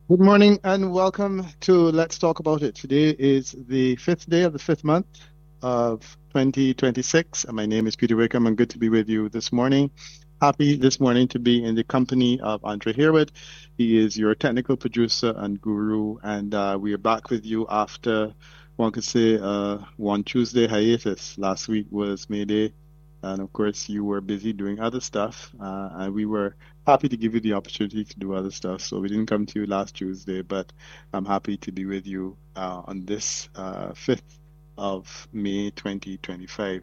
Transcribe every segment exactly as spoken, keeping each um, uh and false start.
Good morning and welcome to Let's Talk About It. Today is the fifth day of the fifth month of twenty twenty-six. And my name is Peter Wickham. I'm good to be with you this morning. Happy this morning to be in the company of Andre Harewood. He is your technical producer and guru. And uh, we are back with you after, one could say, uh, one Tuesday hiatus. Last week was May Day. And of course, you were busy doing other stuff. Uh, and we were happy to give you the opportunity to do other stuff. So we didn't come to you last Tuesday, but I'm happy to be with you uh, on this uh, fifth of May twenty twenty-five.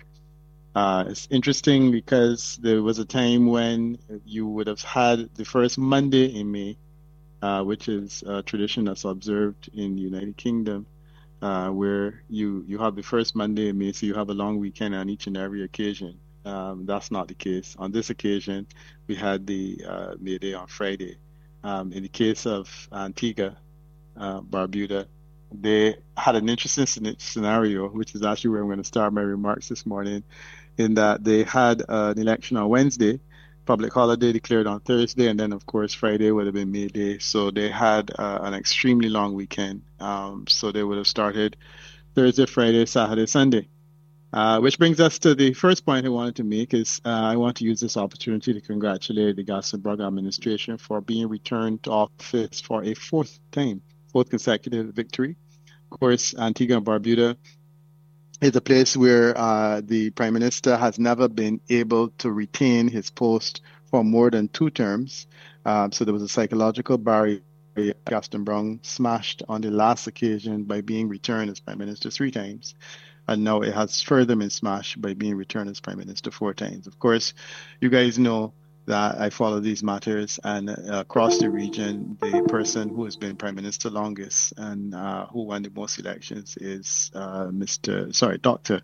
Uh, it's interesting because there was a time when you would have had the first Monday in May, uh, which is a tradition that's observed in the United Kingdom, uh, where you you have the first Monday in May, so you have a long weekend on each and every occasion. Um, that's not the case. On this occasion, we had the uh, May Day on Friday. Um, in the case of Antigua, uh, Barbuda, they had an interesting scen- scenario, which is actually where I'm going to start my remarks this morning, in that they had uh, an election on Wednesday, public holiday declared on Thursday, and then of course Friday would have been May Day. So they had uh, an extremely long weekend. Um, so they would have started Thursday, Friday, Saturday, Sunday. Uh, which brings us to the first point I wanted to make is uh, I want to use this opportunity to congratulate the Gaston administration for being returned to office for a fourth time, fourth consecutive victory. Of course, Antigua and Barbuda is a place where uh, the prime minister has never been able to retain his post for more than two terms. Um, so there was a psychological barrier. Gaston Brown smashed on the last occasion by being returned as prime minister three times. And now it has further been smashed by being returned as prime minister four times. Of course, you guys know that I follow these matters, and uh, across the region, the person who has been prime minister longest and uh, who won the most elections is uh, Mister Sorry, Doctor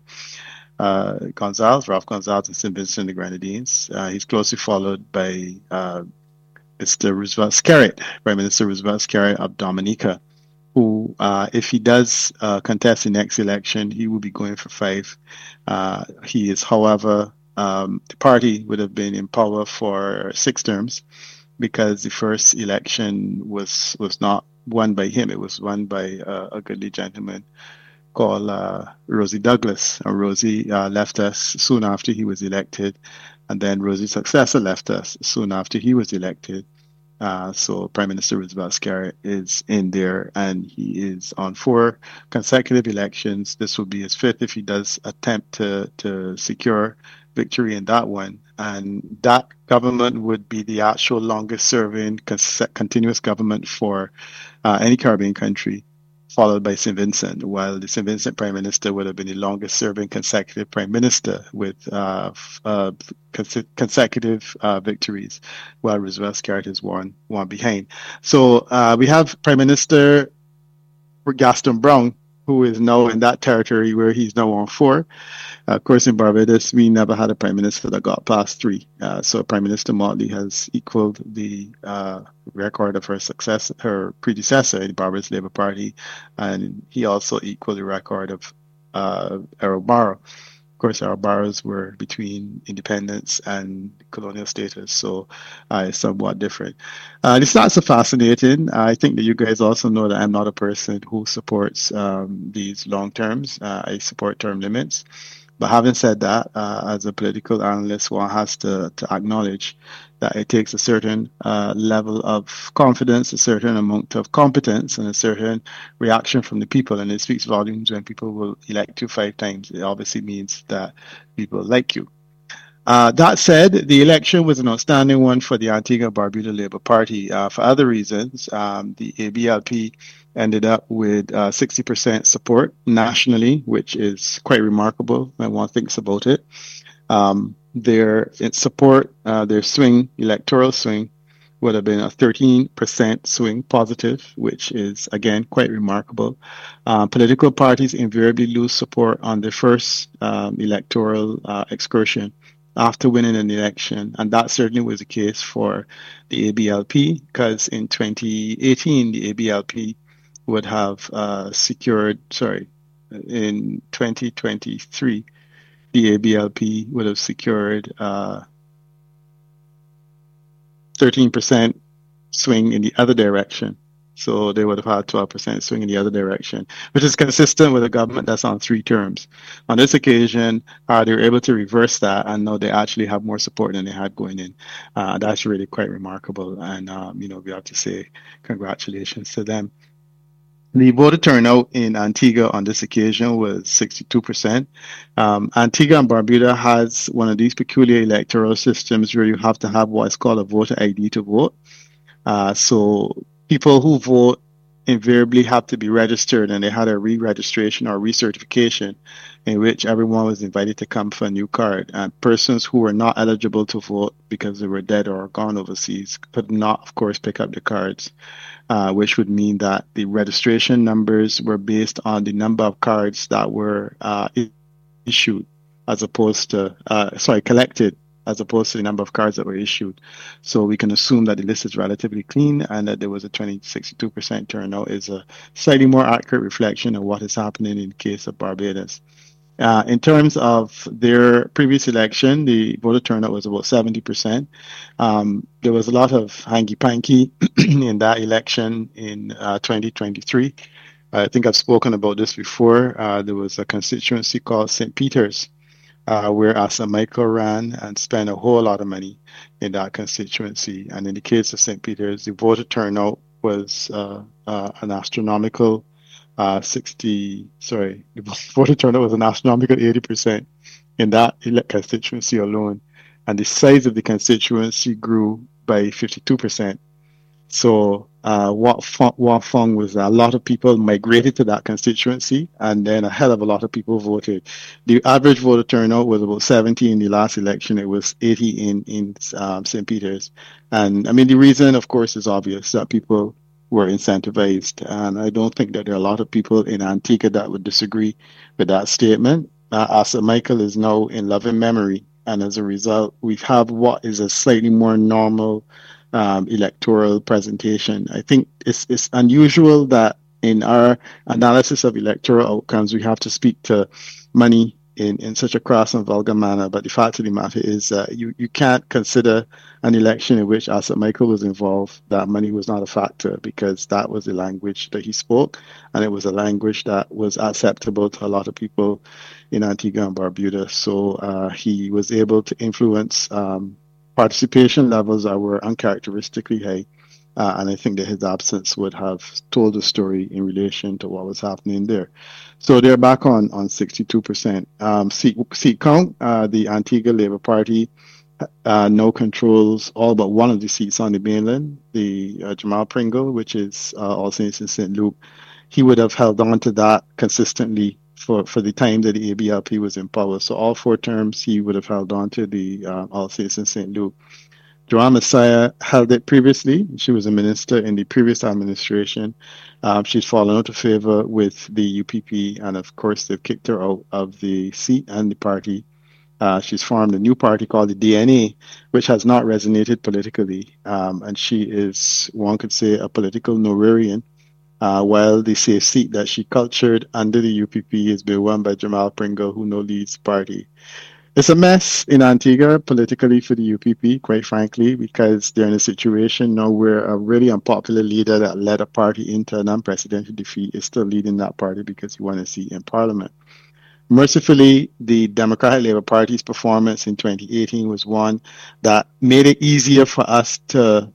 Uh, Gonzalez, Ralph Gonzalez of Saint Vincent and the Grenadines. Uh, he's closely followed by uh, Mister Roosevelt Skerrit, Prime Minister Roosevelt Skerrit of Dominica, who, uh, if he does uh, contest the next election, he will be going for five. Uh, he is, however, um, the party would have been in power for six terms because the first election was was not won by him; it was won by uh, a goodly gentleman called uh, Rosie Douglas. And Rosie uh, left us soon after he was elected, and then Rosie's successor left us soon after he was elected. Uh, so Prime Minister Roosevelt Skerrit is in there, and he is on four consecutive elections. This will be his fifth if he does attempt to to secure victory in that one. And that government would be the actual longest serving continuous government for uh, any Caribbean country, followed by Saint Vincent, while the Saint Vincent Prime Minister would have been the longest serving consecutive Prime Minister with uh, uh, cons- consecutive uh, victories, while Roosevelt Skerrit is one, one behind. So uh, we have Prime Minister Gaston Brown, who is now in that territory where he's now on four. Uh, of course, in Barbados, we never had a prime minister that got past three. Uh, so Prime Minister Motley has equaled the uh, record of her success, her predecessor, the Barbados Labour Party, and he also equaled the record of uh, Errol Barrow. Of course, our barrows were between independence and colonial status, so uh, it's somewhat different. Uh, it's not so fascinating. I think that you guys also know that I'm not a person who supports um, these long terms. Uh, I support term limits. But having said that, uh, as a political analyst, one has to, to acknowledge that it takes a certain uh, level of confidence, a certain amount of competence, and a certain reaction from the people. And it speaks volumes when people will elect you five times. It obviously means that people like you. Uh, that said, the election was an outstanding one for the Antigua Barbuda Labour Party. Uh, for other reasons, um, the A B L P ended up with uh, sixty percent support nationally, which is quite remarkable when one thinks about it. Um, their support, uh, their swing, electoral swing, would have been a thirteen percent swing positive, which is, again, quite remarkable. Uh, political parties invariably lose support on the first um, electoral uh, excursion after winning an election. And that certainly was the case for the A B L P, because in twenty eighteen, the A B L P would have uh, secured, sorry, in twenty twenty-three, the A B L P would have secured uh, thirteen percent swing in the other direction. So they would have had twelve percent swing in the other direction, which is consistent with a government that's on three terms. On this occasion, uh, they were able to reverse that, and now they actually have more support than they had going in. Uh, that's really quite remarkable, and um, you know we have to say congratulations to them. The voter turnout in Antigua on this occasion was sixty-two percent. Um, Antigua and Barbuda has one of these peculiar electoral systems where you have to have what's called a voter I D to vote. Uh, so people who vote invariably have to be registered, and they had a re-registration or recertification in which everyone was invited to come for a new card. And persons who were not eligible to vote because they were dead or gone overseas could not, of course, pick up the cards, uh, which would mean that the registration numbers were based on the number of cards that were uh, issued as opposed to, uh, sorry, collected as opposed to the number of cards that were issued. So we can assume that the list is relatively clean and that there was a twenty to sixty-two percent turnout is a slightly more accurate reflection of what is happening in the case of Barbados. Uh, in terms of their previous election, the voter turnout was about seventy percent. Um, there was a lot of hanky-panky in that election in uh, twenty twenty-three. I think I've spoken about this before. Uh, there was a constituency called Saint Peter's, uh, where Asa Michael ran and spent a whole lot of money in that constituency. And in the case of Saint Peter's, the voter turnout was uh, uh, an astronomical uh, sixty, sorry, the voter turnout was an astronomical eighty percent in that constituency alone. And the size of the constituency grew by fifty-two percent. So uh, what Wat Fong was a lot of people migrated to that constituency, and then a hell of a lot of people voted. The average voter turnout was about seventy in the last election. It was eighty in in um, Saint Peter's, and I mean the reason, of course, is obvious that people were incentivized, and I don't think that there are a lot of people in Antigua that would disagree with that statement. Uh, Asa Michael is now in loving memory, and as a result, we have what is a slightly more normal Um, electoral presentation. I think it's, it's unusual that in our analysis of electoral outcomes, we have to speak to money in, in such a crass and vulgar manner. But the fact of the matter is that uh, you, you can't consider an election in which Asa Michael was involved that money was not a factor, because that was the language that he spoke, and it was a language that was acceptable to a lot of people in Antigua and Barbuda. So uh, he was able to influence um, participation levels that were uncharacteristically high, uh, and I think that his absence would have told the story in relation to what was happening there. So they're back on on sixty-two percent. Um, seat, seat count, uh, the Antigua Labour Party uh, now controls all but one of the seats on the mainland, the uh, Jamal Pringle, which is uh, All Saints in Saint Luke. He would have held on to that consistently for, for the time that the A B L P was in power. So all four terms, he would have held on to the uh, All Saints in Saint Luke. Joanne Messiah held it previously. She was a minister in the previous administration. Um, she's fallen out of favor with the U P P, and of course, they've kicked her out of the seat and the party. Uh, she's formed a new party called the D N A, which has not resonated politically. Um, and she is, one could say, a political Norwegian. Uh, while the safe seat that she cultured under the U P P is being won by Jamal Pringle, who now leads the party. It's a mess in Antigua politically for the U P P, quite frankly, because they're in a situation now where a really unpopular leader that led a party into an unprecedented defeat is still leading that party because he won a seat in parliament. Mercifully, the Democratic Labour Party's performance in twenty eighteen was one that made it easier for us to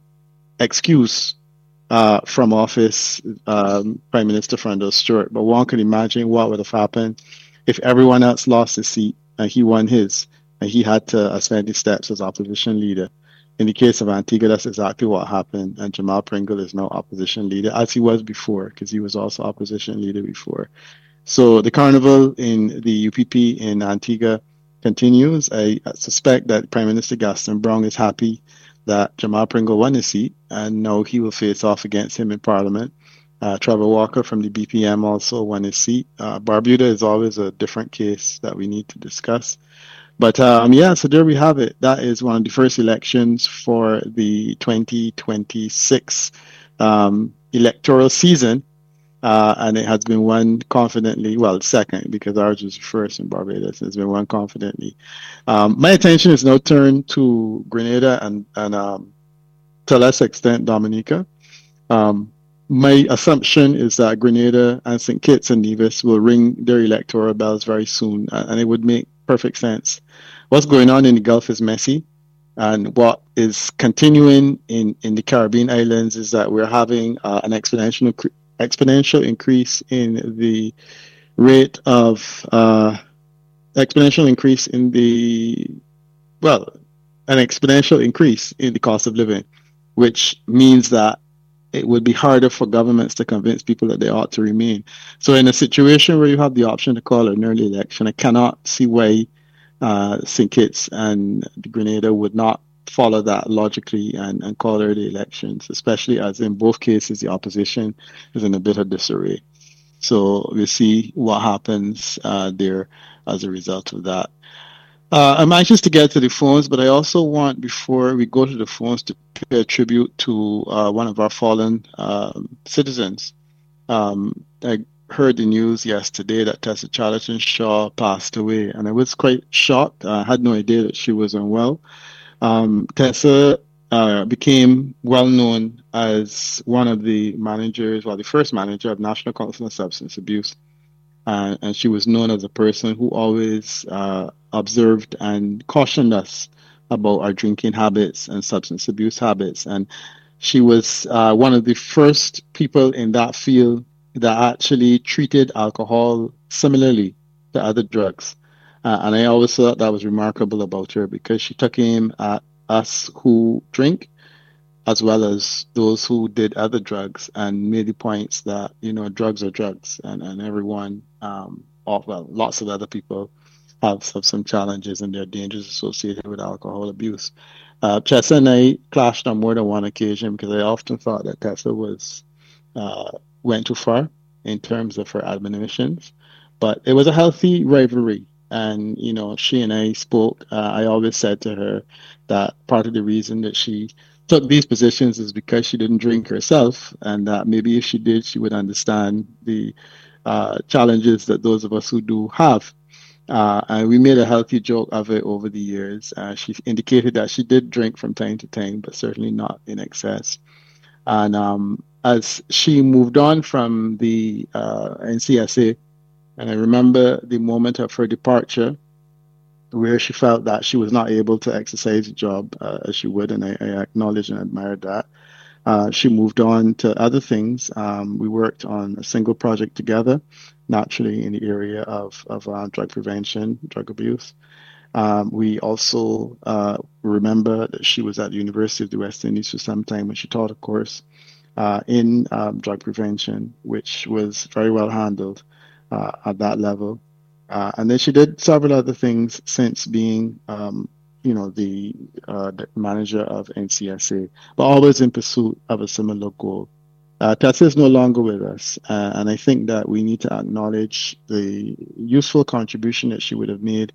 excuse Uh, from office, um, Prime Minister Frando Stewart. But one could imagine what would have happened if everyone else lost his seat and he won his, and he had to ascend the steps as opposition leader. In the case of Antigua, that's exactly what happened, and Jamal Pringle is now opposition leader, as he was before, because he was also opposition leader before. So the carnival in the U P P in Antigua continues. I suspect that Prime Minister Gaston Browne is happy that Jamal Pringle won his seat, and now he will face off against him in Parliament. Uh, Trevor Walker from the B P M also won his seat. Uh, Barbuda is always a different case that we need to discuss. But um, yeah, so there we have it. That is one of the first elections for the twenty twenty-six um, electoral season. Uh, and it has been won confidently. Well, second, because ours was first in Barbados. It's been won confidently. Um, my attention is now turned to Grenada and, and um, to a less extent, Dominica. Um, my assumption is that Grenada and Saint Kitts and Nevis will ring their electoral bells very soon, and it would make perfect sense. What's going on in the Gulf is messy, and what is continuing in, in the Caribbean islands is that we're having uh, an exponential exponential increase in the rate of uh, exponential increase in the well, an exponential increase in the cost of living, which means that it would be harder for governments to convince people that they ought to remain. So in a situation where you have the option to call an early election, I cannot see why uh, Saint Kitts and Grenada would not follow that logically and, and call early elections, especially as in both cases the opposition is in a bit of disarray. So we'll see what happens uh, there as a result of that. Uh, I'm anxious to get to the phones, but I also want, before we go to the phones, to pay a tribute to uh, one of our fallen um, citizens. Um, I heard the news yesterday that Tessa Charlton Shaw passed away, and I was quite shocked. I had no idea that she was unwell. Um, Tessa uh, became well known as one of the managers, well, the first manager of National Council on Substance Abuse. Uh, and she was known as a person who always uh, observed and cautioned us about our drinking habits and substance abuse habits. And she was uh, one of the first people in that field that actually treated alcohol similarly to other drugs. Uh, and I always thought that was remarkable about her, because she took aim at us who drink as well as those who did other drugs, and made the points that, you know, drugs are drugs, and, and everyone, um, all, well, lots of other people have, have some challenges and there are dangers associated with alcohol abuse. Uh, Tessa and I clashed on more than one occasion, because I often thought that Tessa was, uh, went too far in terms of her admonitions, but it was a healthy rivalry. And, you know, she and I spoke. Uh, I always said to her that part of the reason that she took these positions is because she didn't drink herself, and that maybe if she did, she would understand the uh, challenges that those of us who do have. Uh, and we made a healthy joke of it over the years. Uh, she indicated that she did drink from time to time, but certainly not in excess. And um, as she moved on from the uh, N C S A, and I remember the moment of her departure, where she felt that she was not able to exercise the job uh, as she would, and I, I acknowledge and admire that. Uh, she moved on to other things. Um, we worked on a single project together, naturally in the area of, of uh, drug prevention, drug abuse. Um, we also uh, remember that she was at the University of the West Indies for some time when she taught a course uh, in um, drug prevention, which was very well handled uh, at that level. Uh, and then she did several other things since being, um, you know, the, uh, the manager of N C S A, but always in pursuit of a similar goal. Uh, Tessa is no longer with us, uh, and I think that we need to acknowledge the useful contribution that she would have made.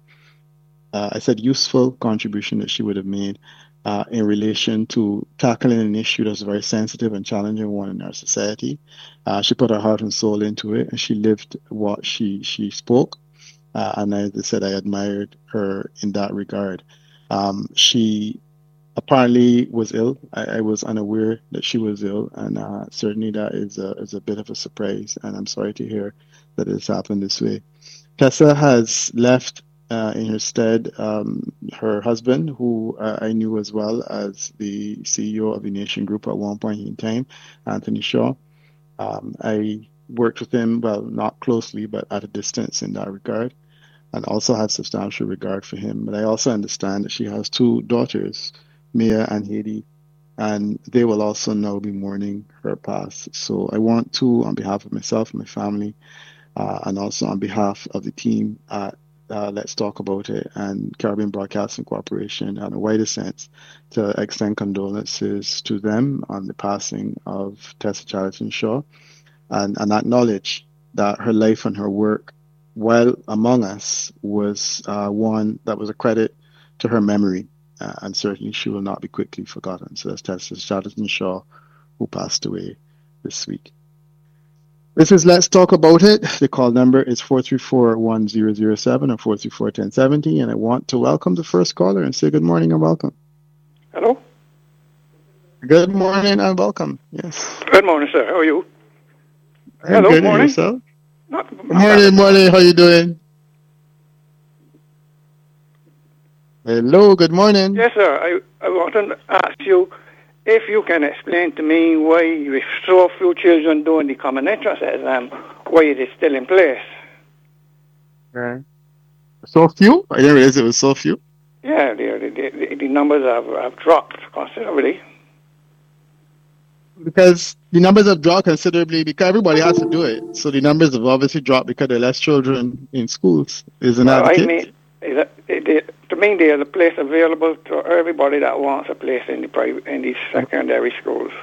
Uh, I said useful contribution that she would have made uh, in relation to tackling an issue that's a very sensitive and challenging one in our society. Uh, she put her heart and soul into it, and she lived what she she spoke. Uh, and as I said, I admired her in that regard. Um, she apparently was ill. I, I was unaware that she was ill, and uh, certainly that is a, is a bit of a surprise, and I'm sorry to hear that it's happened this way. Tessa has left uh, in her stead um, her husband, who uh, I knew as well as the C E O of the Nation Group at one point in time, Anthony Shaw. Um, I worked with him, well, not closely, but at a distance in that regard, and also had substantial regard for him. But I also understand that she has two daughters, Mia and Haiti, and they will also now be mourning her pass. So I want to, on behalf of myself and my family, uh, and also on behalf of the team at uh, Let's Talk About It and Caribbean Broadcasting Corporation, in a wider sense, to extend condolences to them on the passing of Tessa Charlton Shaw, and, and acknowledge that her life and her work while among us was uh, one that was a credit to her memory, uh, and certainly she will not be quickly forgotten. So that's Tessa Charlton Shaw, who passed away this week. This is Let's Talk About It. The call number is four three four, one zero zero seven or four three four, one zero seven zero, and I want to welcome the first caller and say good morning and welcome. Hello? Good morning and welcome. Yes. Good morning, sir. How are you? I'm Hello, good. And morning. yourself? Not, Good not bad morning, at all. morning. How you doing? Hello, good morning. Yes, sir. I, I want to ask you if you can explain to me why, with so few children doing the common entrance exam, why it is still in place. Right. So few? I didn't realize it was so few. Yeah, the, the, the, the numbers have, have dropped considerably. Because the numbers have dropped considerably because everybody has to do it. So the numbers have obviously dropped because there are less children in schools. Isn't that Well, the I case? mean, it, it, it, to me, there's a place available to everybody that wants a place in the private, in the secondary schools.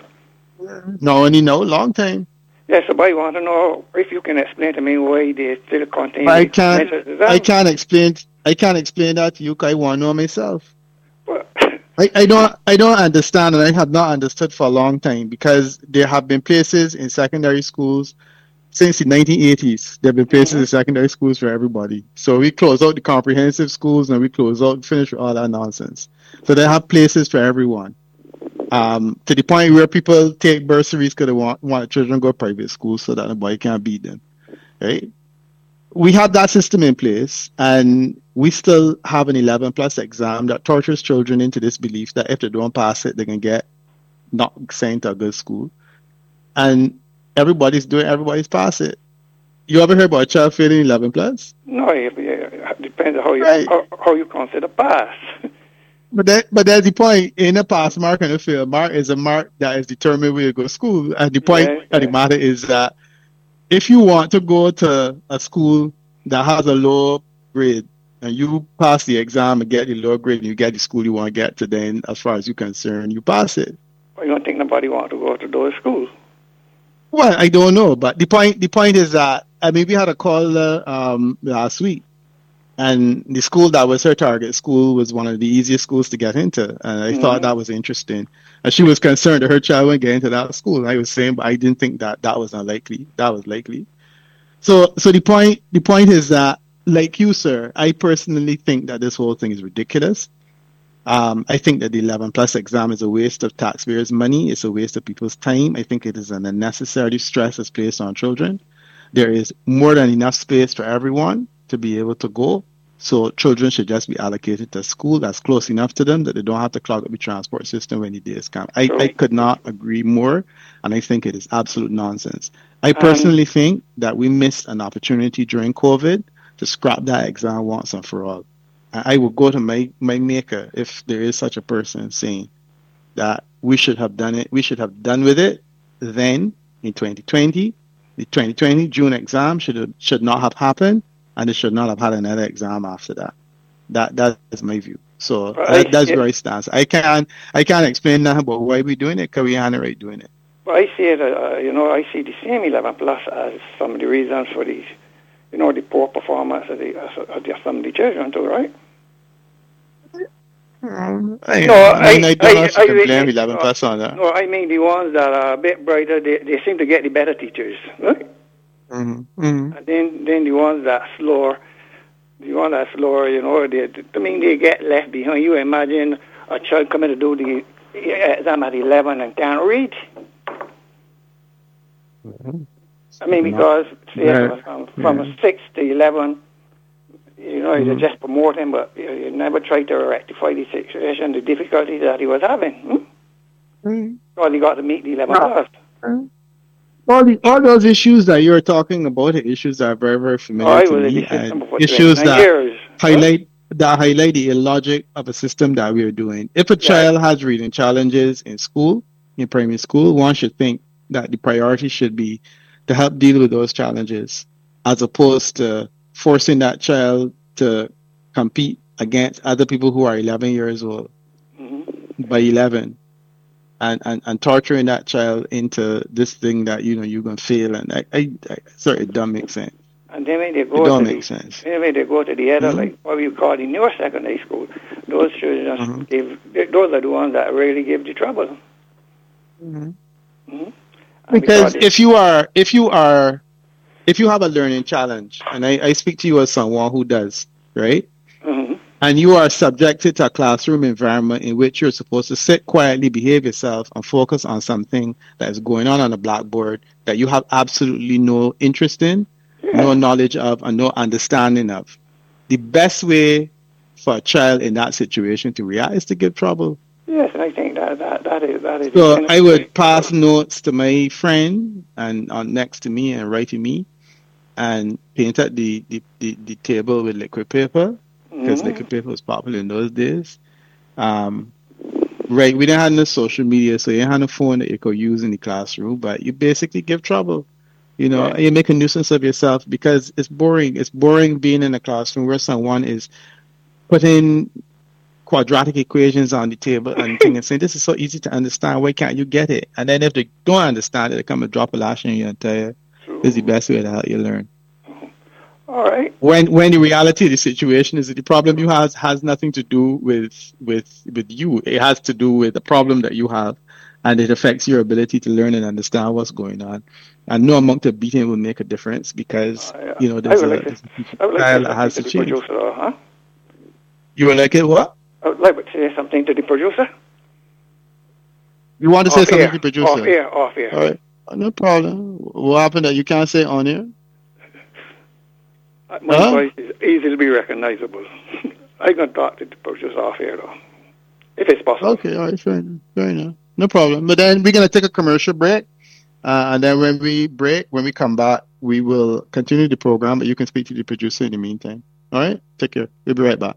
No, only no, long time. Yes, so I want to know if you can explain to me why they still But contain I the can't entrance I exam. can't explain I can't explain that to you because I want to know myself. Well, I, I don't I don't understand and I have not understood for a long time because there have been places in secondary schools since the nineteen eighties. There have been places mm-hmm. in secondary schools for everybody. So we close out the comprehensive schools and we close out finish with all that nonsense. So they have places for everyone. Um, to the point where people take bursaries because they want want children to go to private schools so that nobody can beat them. Right? We have that system in place and we still have an eleven plus exam that tortures children into this belief that if they don't pass it, they can get not sent to a good school. And everybody's doing, everybody's pass it. You ever heard about a child failing eleven plus? No, it, it depends on how you Right. how, how you consider pass. But that, but that's the point. In a pass mark and a fail mark is a mark that is determined where you go to school. And the point Yeah, of the yeah. matter is that if you want to go to a school that has a low grade and you pass the exam and get the low grade and you get the school you want to get to, then as far as you're concerned, you pass it. I don't think nobody want to go to those schools. Well, I don't know, but the point the point is that I mean we had a caller um last week, and the school that was her target school was one of the easiest schools to get into, and I thought Mm-hmm. that was interesting. And she was concerned that her child wouldn't get into that school. And I was saying, but I didn't think that that was unlikely. That was likely. So, so the point the point is that, like you, sir, I personally think that this whole thing is ridiculous. Um, I think that the eleven plus exam is a waste of taxpayers' money. It's a waste of people's time. I think it is an unnecessary stress that's placed on children. There is more than enough space for everyone to be able to go. So children should just be allocated to a school that's close enough to them that they don't have to clog up the transport system when the days come. I, I True. could not agree more, and I think it is absolute nonsense. I And personally think that we missed an opportunity during COVID to scrap that exam once and for all. I will go to my, my maker if there is such a person saying that we should have done it, we should have done with it then in twenty twenty. The twenty twenty June exam should have, should not have happened, and it should not have had another exam after that. That that is my view. So but I that, that's see where it, I stand. I can't I can't explain that about why we're doing it because we aren't right doing it. but I see it. Uh, you know, I see the same eleven plus as some of the reasons for these. You know, the poor performance of the of the, some of the children too, right? Um, I, No, I mean, I, I don't know I, if you I, can blame I eleven no, plus on that. no, I mean the ones that are a bit brighter, they, they seem to get the better teachers, right? Mm-hmm. Mm-hmm. And then, then the ones that are slower, the ones that are slower, you know, they, I mean, they get left behind. You imagine a child coming to do the exam at eleven and can't read. Mm-hmm. I mean, because say Right. from, from Yeah. six to eleven, you know, you Mhm. just promote him, but you, you never try to rectify the situation, the difficulties that he was having. Hmm? Mhm. Because he got to meet the eleven No. plus. All the all those issues that you're talking about are issues that are very, very Oh, familiar I to was in me, the system and for issues twenty-nine that years. Huh? highlight that highlight the illogic of a system that we're doing. If a Yeah. child has reading challenges in school, in primary school, one should think that the priority should be to help deal with those challenges, as opposed to forcing that child to compete against other people who are eleven years old Mm-hmm. by eleven. And, and, and torturing that child into this thing that you know you're gonna fail, and I, I, I sorry, it don't make sense. And then when they It go don't to make the sense. then when they go to the other, Mm-hmm. like what you call the newer secondary school, those children Mm-hmm. give those are the ones that really give the trouble. Mm-hmm. Mm-hmm. And because Because it, if you are, if you are, if you have a learning challenge, and I, I speak to you as someone who does, right? mm-hmm. and you are subjected to a classroom environment in which you're supposed to sit quietly, behave yourself, and focus on something that is going on on the blackboard that you have absolutely no interest in, yeah. no knowledge of, and no understanding of. The best way for a child in that situation to react is to give trouble. Yes, I think that that, that is that is. So I would pass notes to my friend and on next to me and right to me, and paint at the, the, the, the table with liquid paper. Because mm-hmm. liquid paper was popular in those days. Um, right, we didn't have no social media, so you didn't have no phone that you could use in the classroom, but you basically give trouble. You know, yeah. you make a nuisance of yourself because it's boring. It's boring being in a classroom where someone is putting quadratic equations on the table and thing and saying, this is so easy to understand, why can't you get it? And then if they don't understand it, they come and drop a lash on you and tell you, this is the best way to help you learn. All right. When when the reality of the situation is that the problem you have has nothing to do with with with you. It has to do with the problem that you have, and it affects your ability to learn and understand what's going on. And no amount of beating will make a difference because uh, yeah. you know there's a, like there's a style that has to change. Producer, huh? You would like it what? I would like to say something to the producer. You want to say off something air. to the producer? Off air, off air. All right, no problem. What happened that you can't say on air? My huh? voice is easy to be recognizable. I can talk to the producer off here, though, if it's possible. Okay, all right, fair enough. Fair enough. No problem. But then we're going to take a commercial break. Uh, and then when we break, when we come back, we will continue the program, but you can speak to the producer in the meantime. All right? Take care. We'll be right back.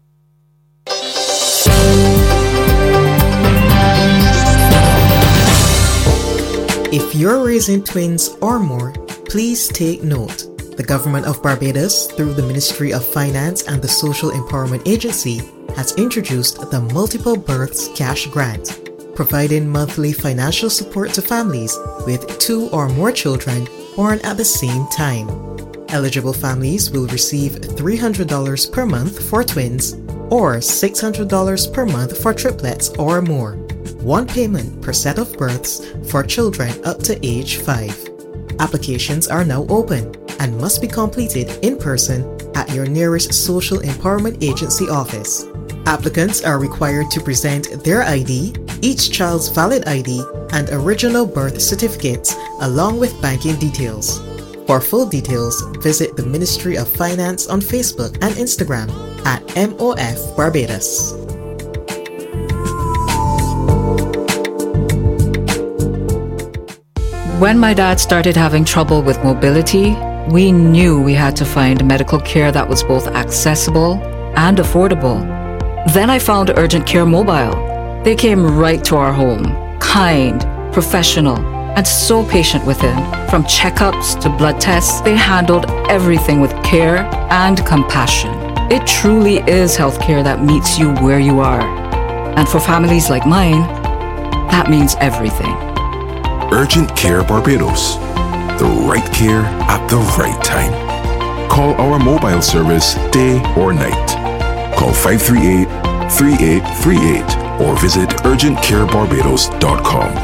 If you're raising twins or more, please take note. The government of Barbados, through the Ministry of Finance and the Social Empowerment Agency, has introduced the Multiple Births Cash Grant, providing monthly financial support to families with two or more children born at the same time. Eligible families will receive three hundred dollars per month for twins or six hundred dollars per month for triplets or more. One payment per set of births for children up to age five. Applications are now open and must be completed in person at your nearest Social Empowerment Agency office. Applicants are required to present their I D, each child's valid I D, and original birth certificates, along with banking details. For full details, visit the Ministry of Finance on Facebook and Instagram at M O F Barbados. When my dad started having trouble with mobility, we knew we had to find medical care that was both accessible and affordable. Then I found Urgent Care Mobile. They came right to our home, kind, professional, and so patient with him. From checkups to blood tests, they handled everything with care and compassion. It truly is healthcare that meets you where you are. And for families like mine, that means everything. Urgent Care Barbados. The right care at the right time. Call our mobile service day or night. Call five three eight, three eight three eight or visit urgent care barbados dot com.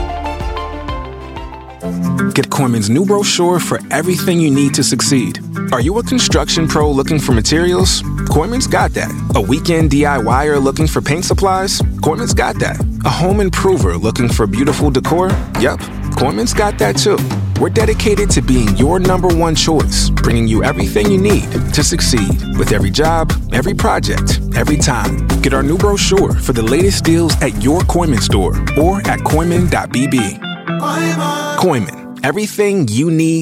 Get Coleman's new brochure for everything you need to succeed. Are you a construction pro looking for materials? Coleman's got that. A weekend DIYer looking for paint supplies? Coleman's got that. A home improver looking for beautiful decor? Yep, Coleman's got that too. We're dedicated to being your number one choice, bringing you everything you need to succeed with every job, every project, every time. Get our new brochure for the latest deals at your Coleman store or at coleman dot b b. Coleman, everything you need